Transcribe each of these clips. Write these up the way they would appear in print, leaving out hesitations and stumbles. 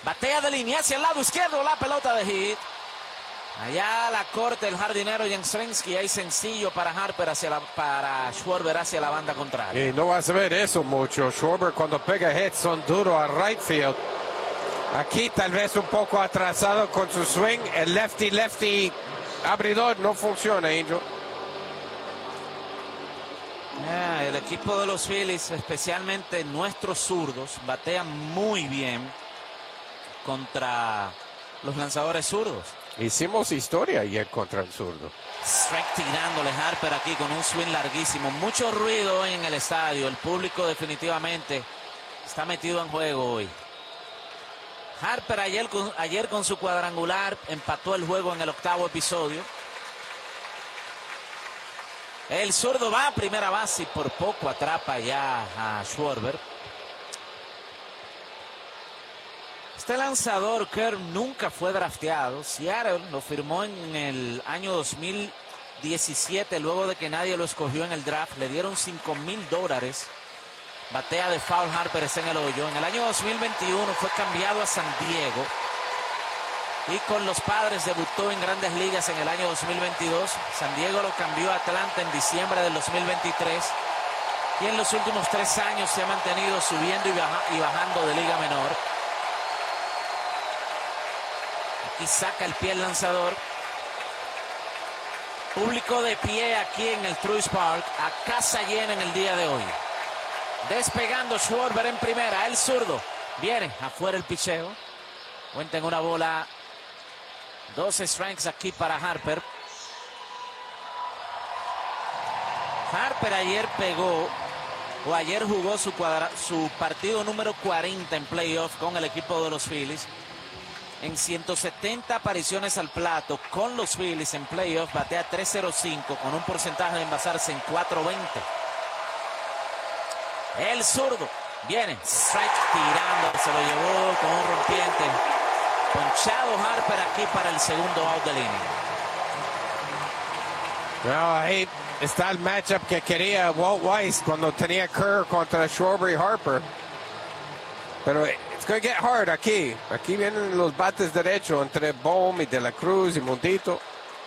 Batea de línea hacia el lado izquierdo, la pelota de hit. Allá la corte el jardinero Yastrzemski, ahí sencillo para Harper, para Schwarber hacia la banda contraria. Y no vas a ver eso mucho. Schwarber cuando pega hits son duros a right field. Aquí tal vez un poco atrasado con su swing. El lefty abridor no funciona, Angel. El equipo de los Phillies, especialmente nuestros zurdos, batean muy bien contra los lanzadores zurdos. Hicimos historia ayer contra el zurdo. Strike tirándole Harper aquí con un swing larguísimo. Mucho ruido en el estadio. El público definitivamente está metido en juego hoy. Harper ayer con su cuadrangular empató el juego en el 8º episodio. El zurdo va a primera base y por poco atrapa ya a Schwarber. Este lanzador, Kerr, nunca fue drafteado. Seattle lo firmó en el año 2017, luego de que nadie lo escogió en el draft. Le dieron $5,000. Batea de foul, Harper está en el hoyo. En el año 2021 fue cambiado a San Diego. Y con los Padres debutó en Grandes Ligas en el año 2022. San Diego lo cambió a Atlanta en diciembre del 2023. Y en los últimos 3 años se ha mantenido subiendo y bajando de Liga Menor. Y saca el pie el lanzador. Público de pie aquí en el Truist Park, a casa llena en el día de hoy. Despegando Schwarber en primera, el zurdo. Viene afuera el picheo. Cuenta en una bola. 12 strikes aquí para Harper. Harper ayer jugó su partido número 40 en playoff con el equipo de los Phillies. En 170 apariciones al plato con los Phillies en playoff, batea .305 con un porcentaje de envasarse en .420. El zurdo viene, strike tirando, se lo llevó con un rompiente. Ponchado Harper aquí para el segundo out de línea. No, ahí está el matchup que quería Walt Weiss cuando tenía Kerr contra Schwarber y Harper. Pero it's going to get hard aquí. Aquí vienen los bates derechos entre Bohm y De La Cruz y Mundito.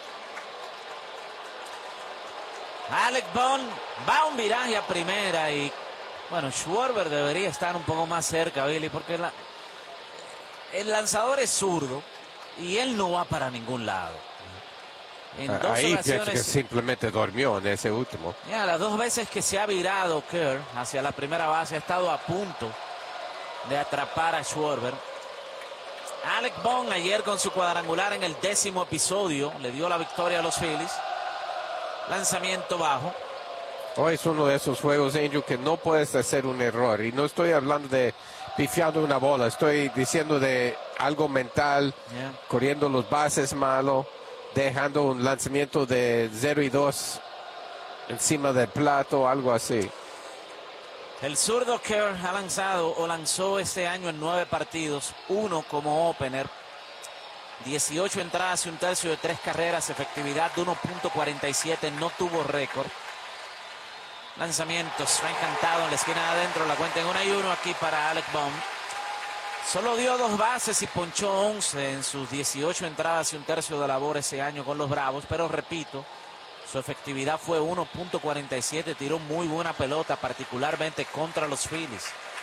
Alec Bohm va a un viraje a primera y bueno, Schwarber debería estar un poco más cerca, Billy, porque el lanzador es zurdo y él no va para ningún lado. En dos ahí ocasiones, pienso que simplemente durmió en ese último. Ya, las 2 veces que se ha virado Kerr hacia la primera base ha estado a punto de atrapar a Schwarber. Alec Bohm ayer con su cuadrangular en el 10º episodio le dio la victoria a los Phillies. Lanzamiento bajo. Hoy es uno de esos juegos, Angel, que no puedes hacer un error. Y no estoy hablando de pifiando una bola. Estoy diciendo de algo mental, corriendo los bases malo, dejando un lanzamiento de 0-2 encima del plato, algo así. El zurdo Kerr lanzó este año en 9 partidos, 1 como opener, 18 entradas y 1/3 de 3 carreras, efectividad de 1.47, no tuvo récord. Lanzamiento, strike cantado en la esquina de adentro, la cuenta en 1-1 aquí para Alec Bohm. Solo dio 2 bases y ponchó 11 en sus 18 entradas y 1/3 de labor ese año con los Bravos, pero repito, su efectividad fue 1.47, tiró muy buena pelota, particularmente contra los Phillies.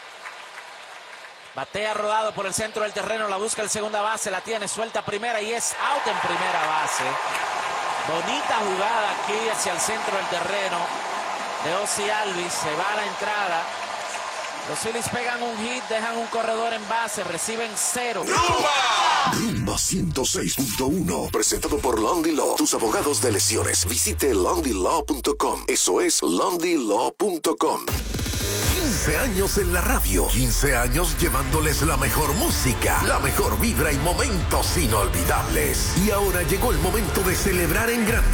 Batea rodado por el centro del terreno, la busca el segunda base, la tiene, suelta primera y es out en primera base. Bonita jugada aquí hacia el centro del terreno de Ozzie Albies, se va a la entrada. Los Phillies pegan un hit, dejan un corredor en base, reciben 0. Rumba 106.1, presentado por Lundy Law, tus abogados de lesiones. Visite lundylaw.com. Eso es lundylaw.com. 15 años en la radio, 15 años llevándoles la mejor música, la mejor vibra y momentos inolvidables. Y ahora llegó el momento de celebrar en grande.